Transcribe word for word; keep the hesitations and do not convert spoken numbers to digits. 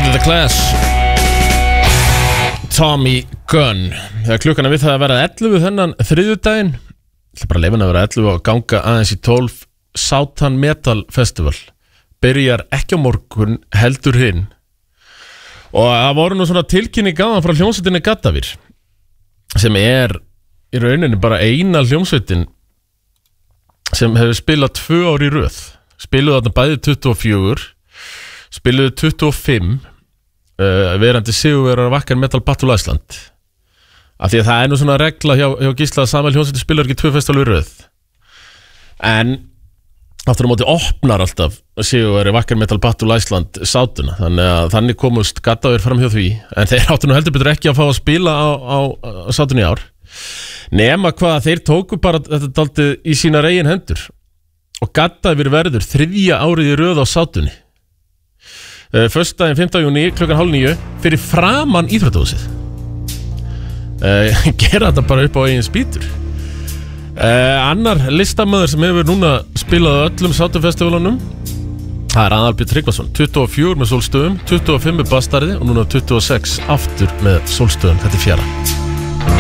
The Clash, Tommy Gunn. Þegar klukkan er við það að vera ellefu þennan þriðjudaginn, ætla bara að leyfa henni að vera ellefu og ganga aðeins í tólf. Southern Metal Festival byrjar ekki á morgun, heldur hinn. Og það voru nú svona tilkynning áðan frá hljómsveitinni Gaddavir, sem er í rauninni bara eina hljómsveitin sem hefur spilað tvö ár í röð. Spiluðu þarna bæði tuttugu og fjögur, spiluðu tuttugu og fimm, uh, verandi sigurvegarar Wacken Metal Battle Iceland. Af því að það er nú svona regla hjá, hjá Gísla að sama hljómsveitin spilar ekki tvö festival í röð. En aftur á móti opnar alltaf sigurvegari Wacken Metal Battle Iceland sátuna, þannig að þannig komust Gaddavir fram hjá því, en þeir áttu nú heldur betur ekki að fá að spila á, á, á sátunni í ár. Nema hvað þeir tóku bara þetta dálítið í sína eigin hendur. Og Gaddavir verður þriðja árið í röð á sátunni. Uh, Föstudaginn fimmta júní klukkan hálf níu fyrir framan íþróttahúsið. Uh, gera þetta bara upp á eigin spýtur. Uh, annar listamaður sem hefur núna spilað á öllum sátunfestivalunum, það er Aðalbjörn Tryggvason. tuttugu og fjögur með Sólstöðum, tuttugu og fimm með Bastardi og núna tuttugu og sex aftur með Sólstöðum. Þetta er fjara.